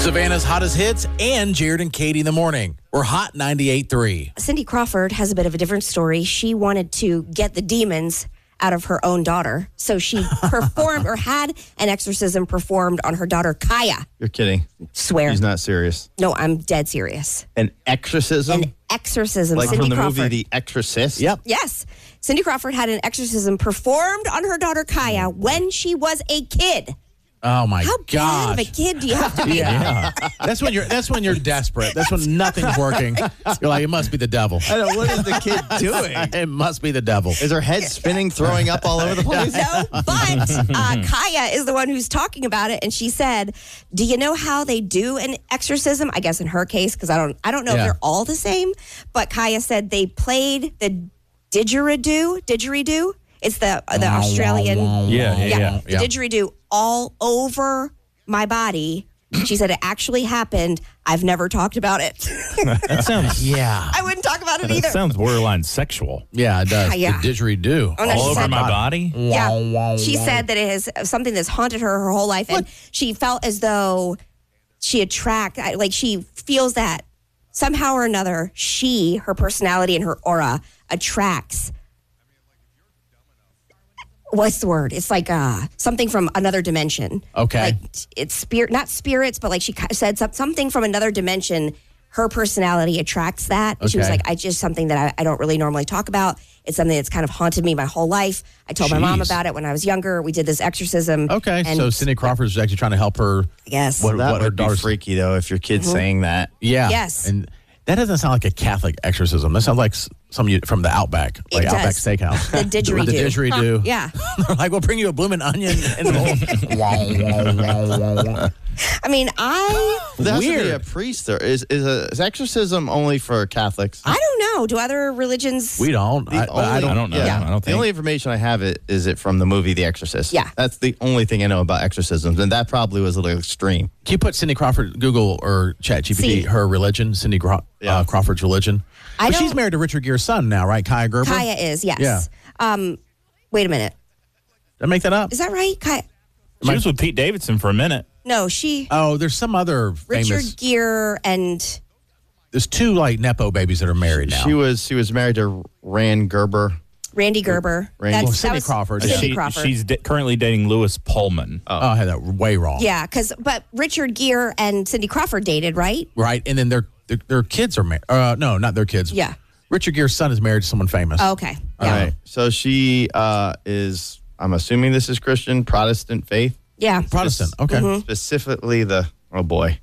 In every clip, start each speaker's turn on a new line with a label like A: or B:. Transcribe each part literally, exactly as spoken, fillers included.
A: Savannah's hottest hits and Jared and Katie in the morning. We're hot ninety-eight point three.
B: Cindy Crawford has a bit of a different story. She wanted to get the demons out of her own daughter. So she performed or had an exorcism performed on her daughter, Kaya.
C: You're kidding.
B: Swear.
C: He's not serious.
B: No, I'm dead serious.
C: An exorcism?
B: An exorcism.
C: Like
B: Cindy
C: from the
B: Crawford.
C: movie The Exorcist?
A: Yep.
B: Yes. Cindy Crawford had an exorcism performed on her daughter, Kaya, when she was a kid.
A: Oh my
B: How
A: gosh.
B: bad of a kid do you have to be?
A: Yeah. that's when you're that's when you're desperate. That's when nothing's working. You're like, it must be the devil.
C: I know. What is the kid doing?
A: It must be the devil.
C: Is her head spinning, throwing up all over the place?
B: No, but uh, Kaya is the one who's talking about it, and she said, "Do you know how they do an exorcism?" I guess in her case, because I don't, I don't know
A: Yeah.
B: if they're all the same. But Kaya said they played the didgeridoo. Didgeridoo. It's the the Australian.
D: Yeah, yeah, yeah.
B: The didgeridoo all over my body. She said it actually happened. I've never talked about it.
D: That sounds
A: Yeah.
B: I wouldn't talk about it
D: that
B: either.
D: sounds borderline sexual.
A: Yeah, it does.
B: Yeah.
A: The didgeridoo.
B: Oh, no,
D: All
B: she
D: over
B: said-
D: my body?
B: Yeah, she said that it is something that's haunted her her whole life, and she felt as though she attract, like she feels that somehow or another, she, her personality and her aura attracts. What's the word? It's like uh, something from another dimension.
A: Okay.
B: Like it's spirit, not spirits, but like she ki- said some- something from another dimension. Her personality attracts that. And She was
A: Okay.
B: like, I just something that I, I don't really normally talk about. It's something that's kind of haunted me my whole life. I told my mom
A: Jeez.
B: about it when I was younger. We did this exorcism.
A: Okay,
B: and
A: so Cindy Crawford's actually trying to help her.
B: yes.
A: What,
C: That
A: what her
C: would be
A: daughter's
C: freaky, though, if your kid's
B: Mm-hmm.
C: saying that.
A: Yeah.
B: Yes.
A: And that doesn't sound like a Catholic exorcism. That sounds like s- some you- from the Outback, like
B: does.
A: Outback Steakhouse.
B: The didgeridoo.
A: The didgeridoo.
B: Yeah.
A: They're like, we'll bring you a blooming onion and the
B: I mean, I
C: There has to be
A: Weird.
C: a priest there. Is, is, a, is exorcism only for Catholics?
B: I don't know. Do other religions?
A: We don't.
C: The
A: I, but I
C: only-
A: don't.
D: I don't know.
C: Yeah.
D: I don't
C: The
D: think.
C: only information I have it is it from the movie The Exorcist.
B: Yeah.
C: That's the only thing I know about exorcisms, and that probably was a little extreme.
A: Can you put Cindy Crawford, Google or Chat G P T,
B: See.
A: her religion, Cindy Craw-
C: Yeah.
A: uh, Crawford's religion?
B: I
A: But she's
B: don't-
A: married to Richard Gere's son now, right? Kaya Gerber?
B: Kaya is, yes.
A: Yeah.
B: Um, wait a minute.
A: Did I make that up?
B: Is that right? Kaya?
D: She was with Pete Davidson for a minute.
B: No, she,
A: Oh, there's some other
B: Richard
A: famous.
B: Gere and
A: There's two like Nepo babies that are married now.
C: She was she was married to Rand Gerber.
B: Randy Gerber.
C: Randy-
A: Well, Cindy Crawford, yeah.
B: Cindy
D: She-
B: Crawford.
D: She's da- currently dating Lewis Pullman.
A: oh, I had that way wrong.
B: Yeah, because but Richard Gere and Cindy Crawford dated, right?
A: Right, and then their their, their kids are married. Uh, no, not their kids.
B: Yeah.
A: Richard Gere's son is married to someone famous.
B: Oh, okay.
C: All
B: Yeah.
C: right. So she uh, is, I'm assuming this is Christian, Protestant faith.
B: Yeah.
A: Protestant. Okay.
B: Mm-hmm.
C: Specifically the, oh boy,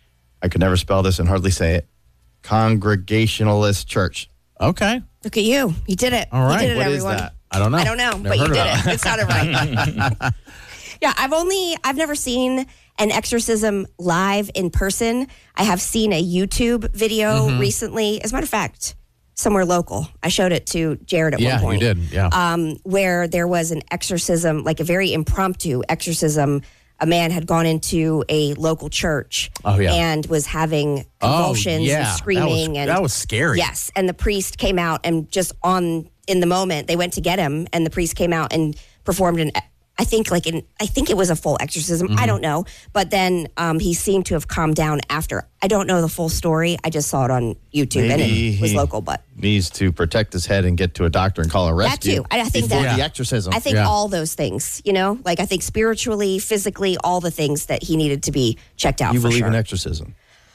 C: I could never spell this and hardly say it. Congregationalist Church.
A: Okay.
B: Look at you. You did it.
A: All right.
B: You did it,
C: What is
B: everyone.
C: that?
A: I don't know.
B: I don't know,
A: Never
B: but you
A: heard
B: did
A: of
B: it. It sounded right. Yeah, I've only, I've never seen an exorcism live in person. I have seen a YouTube video
A: Mm-hmm.
B: recently. As a matter of fact, somewhere local. I showed it to Jared at
A: Yeah,
B: one point.
A: you did. Yeah.
B: Um, where there was an exorcism, like a very impromptu exorcism. A man had gone into a local church
A: Oh, yeah.
B: and was having convulsions
A: oh, yeah.
B: and screaming.
A: That was,
B: and
A: that was scary.
B: Yes, and the priest came out and just on in the moment they went to get him, and the priest came out and performed an. I think like in I think it was a full exorcism.
A: Mm-hmm.
B: I don't know, but then um, he seemed to have calmed down after. I don't know the full story. I just saw it on YouTube, and
C: Maybe
B: it was
C: he-
B: local. But
C: Needs to protect his head and get to a doctor and call a
B: that
C: rescue.
B: too, I, I think
C: before
B: that
C: the exorcism.
B: I think
A: Yeah.
B: all those things. You know, like I think spiritually, physically, all the things that he needed to be checked out.
C: you
B: for
C: believe
B: sure.
C: in exorcism?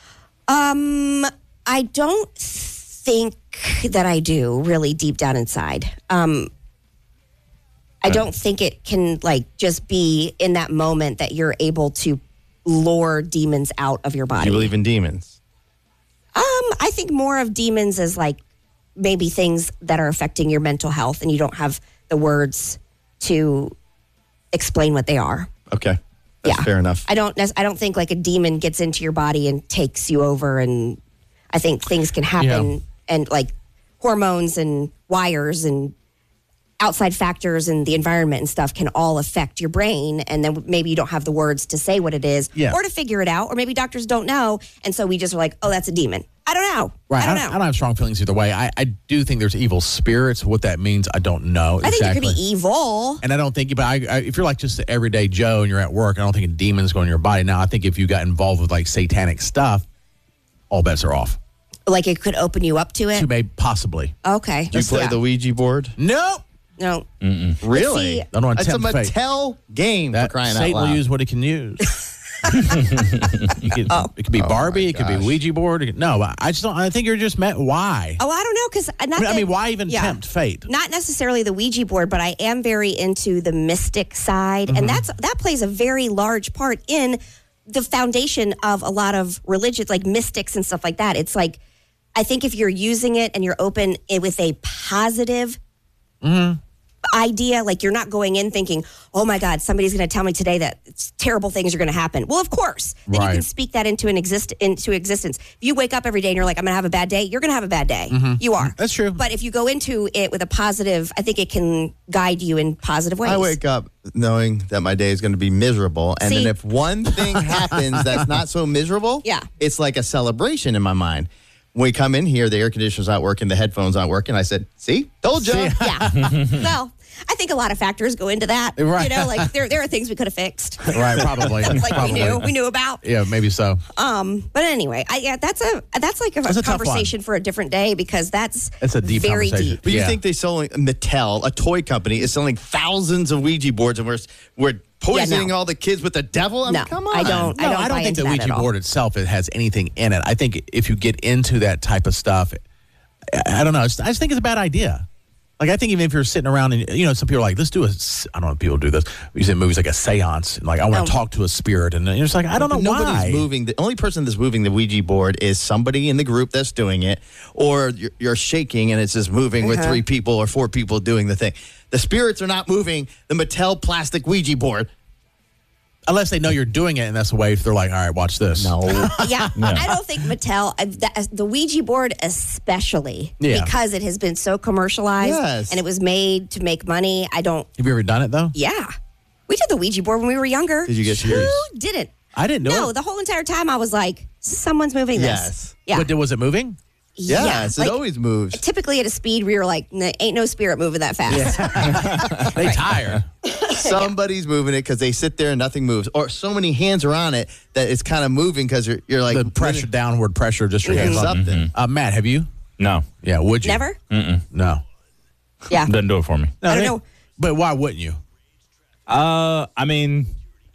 B: Um, I don't think that I do really deep down inside. Um, I don't think it can like just be in that moment that you're able to lure demons out of your body.
C: You believe in demons?
B: Um, I think more of demons as like maybe things that are affecting your mental health and you don't have the words to explain what they are.
C: Okay, that's
B: Yeah.
C: fair enough.
B: I don't. nec- I don't think like a demon gets into your body and takes you over. And I think things can happen
A: Yeah.
B: and like hormones and wires and outside factors and the environment and stuff can all affect your brain, and then maybe you don't have the words to say what it is
A: Yeah.
B: or to figure it out, or maybe doctors don't know, and so we just are like, oh, that's a demon. I don't know.
A: Right.
B: I don't know.
A: I don't have strong feelings either way. I, I do think there's evil spirits. What that means, I don't know.
B: I think
A: exactly.
B: it could be evil.
A: And I don't think, but I, I, if you're like just an everyday Joe and you're at work, I don't think a demon's going in your body. Now, I think if you got involved with like satanic stuff, all bets are off.
B: Like it could open you up to it.
A: You may possibly.
B: Okay.
C: Do you play
B: Yeah.
C: the Ouija board?
A: No.
B: No.
C: Really?
B: see-
A: I don't
C: That's a
A: tempt fate.
C: Mattel game
A: That
C: for crying
A: Satan
C: out loud.
A: will use what he can use. you could, It could be
C: Oh,
A: Barbie.
C: my
A: It could be
C: gosh.
A: Ouija board. It could- no, I just don't. I think you're just met. Why?
B: Oh, I don't know because
A: I mean, I mean, why even tempt fate?
B: Not necessarily the Ouija board, but I am very into the mystic side,
A: Mm-hmm.
B: and that's that plays a very large part in the foundation of a lot of religions, like mystics and stuff like that. It's like I think if you're using it and you're open it with a positive
A: Mm-hmm.
B: idea, like you're not going in thinking, oh my God, somebody's going to tell me today that it's terrible things are going to happen. Well, of course, then you
A: Right.
B: can speak that into an exist into existence. If you wake up every day and you're like, I'm going to have a bad day, you're going to have a bad day. You are.
A: That's true.
B: But if you go into it with a positive, I think it can guide you in positive ways.
C: I wake up knowing that my day is going to be miserable. And
B: See?
C: then if one thing happens that's not so miserable,
B: Yeah.
C: it's like a celebration in my mind. When we come in here, the air conditioner's not working, the headphones aren't working. I said, see, told you.
B: Yeah. Well, I think a lot of factors go into that.
A: Right.
B: You know, like there there are things we could have fixed.
A: Right, probably.
B: like
A: probably.
B: we knew we knew about.
A: Yeah, maybe so.
B: Um, but anyway, I, yeah, that's a that's like a,
A: That's a tough one.
B: conversation for a different day because that's
A: It's a deep
B: very
A: conversation.
B: deep.
C: But you
A: Yeah.
C: think they selling Mattel, a toy company, is selling thousands of Ouija boards, and we're we're poisoning
B: no.
C: all the kids with the devil? I mean,
B: No,
C: come on.
B: I don't.
A: No,
B: I don't,
A: I don't
B: buy
A: think
B: into
A: the
B: that
A: Ouija
B: at all.
A: board itself it has anything in it. I think if you get into that type of stuff, I, I don't know. I just I just think it's a bad idea. Like, I think even if you're sitting around and, you know, some people are like, let's do a, s- I don't know if people do this. We see in movies like a seance. And like, I want
B: No.
A: to talk to a spirit. And you're just like, I don't know
C: Nobody's
A: why.
C: moving. The only person that's moving the Ouija board is somebody in the group that's doing it, or you're, you're shaking and it's just moving with
B: Uh-huh.
C: three people or four people doing the thing. The spirits are not moving the Mattel plastic Ouija board.
A: Unless they know you're doing it. And that's the way if they're like, all right, watch this.
B: Yeah, I don't think Mattel, uh, the, the Ouija board especially,
A: Yeah.
B: because it has been so commercialized
C: Yes.
B: and it was made to make money. I don't,
A: Have you ever done it, though?
B: yeah. We did the Ouija board when we were younger.
C: Did you get
B: Who
C: serious?
B: didn't?
A: I didn't know
B: No,
A: it.
B: the whole entire time I was like, someone's moving this.
C: Yes.
B: Yeah.
A: But was it moving?
B: yeah.
C: Yes,
B: Like,
C: it always moves.
B: typically at a speed where you're like, "Nah, ain't no spirit moving that fast.
A: They tire.
C: Somebody's moving it because they sit there and nothing moves, or so many hands are on it that it's kind of moving because you're, you're like
A: The pressure, downward pressure, just your
C: Yeah,
A: hands up.
C: something.
A: Uh, Matt, have you?
D: No,
A: Yeah, would you?
B: Never?
A: No.
B: Yeah.
D: doesn't do it for me.
A: No,
B: I don't
A: they-
B: know.
A: But why wouldn't you?
D: Uh, I mean,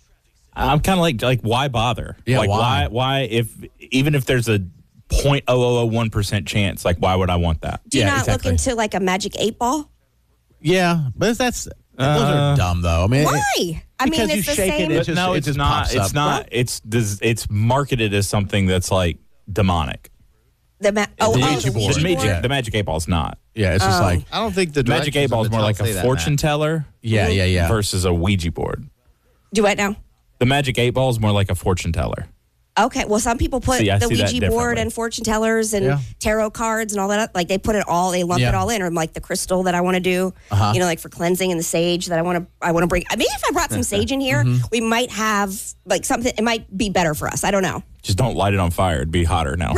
D: I'm kind of like like why bother?
A: Yeah,
D: like
A: why?
D: why why if even if there's a point oh oh oh one percent chance, like why would I want that?
B: Do you
A: Yeah,
B: not
A: exactly.
B: look into like a magic eight ball?
A: Yeah, but that's those are dumb though. I mean, it-
B: Why? I mean,
A: because
B: it's
A: you
B: the
A: shake it,
B: same.
A: it
D: But
A: just-
D: no,
A: it
D: it's
A: just
D: not.
A: pops
D: It's
A: up.
D: not.
B: What?
D: It's does it's marketed as something that's like demonic.
B: The ma- oh,
A: The
B: oh,
A: Ouija
B: the
A: board.
B: Ouija
D: The
B: board.
D: magic,
A: Yeah.
D: the magic eight ball is not.
A: yeah, it's just
B: Oh.
A: like
C: I don't think the
D: Magic eight
C: directors
D: ball
C: of
D: is more
C: Mattel
D: like
C: say
D: a
C: that,
D: fortune
C: Matt.
D: teller
A: yeah, yeah, yeah.
D: versus a Ouija board.
B: Do what now?
D: The magic eight ball is more like a fortune teller.
B: Okay, well, some people put
D: See, I
B: the
D: see that
B: Ouija board
D: differently.
B: and fortune tellers and
A: Yeah.
B: tarot cards and all that. Like they put it all, they lump
A: Yeah.
B: it all in, or like the crystal that I want to do.
A: Uh-huh.
B: You know, like for cleansing and the sage that I want to. I want to bring. Maybe if I brought some sage in here,
A: Mm-hmm.
B: we might have like something. It might be better for us. I don't know.
D: Just don't light it on fire. It'd be hotter now.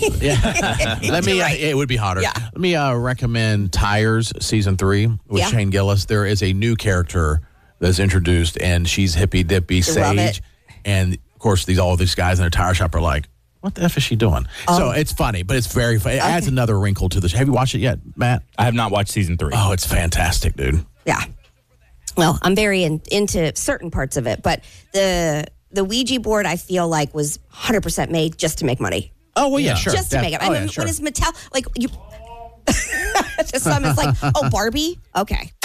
A: Yeah. Let me.
B: You're
A: Uh,
B: right.
A: it would be hotter.
B: Yeah.
A: Let me uh, recommend Tires season three with
B: Yeah.
A: Shane Gillis. There is a new character that's introduced, and she's hippy dippy
B: Love it.
A: sage, and of course these all these guys in a tire shop are like, "What the f is she doing?" So it's funny, but it's very. It adds another wrinkle to the show. Have you watched it yet, Matt?
D: I have not watched season three.
A: Oh, it's fantastic, dude.
B: Yeah. Well, I'm very in, into certain parts of it, but the the Ouija board I feel like was one hundred percent made just to make money.
A: Oh well, yeah, sure.
B: Just to
A: Def-
B: make it.
A: Oh,
B: I
A: yeah,
B: mean,
A: sure.
B: when is Mattel like you? To some, it's like, oh, Barbie. Okay,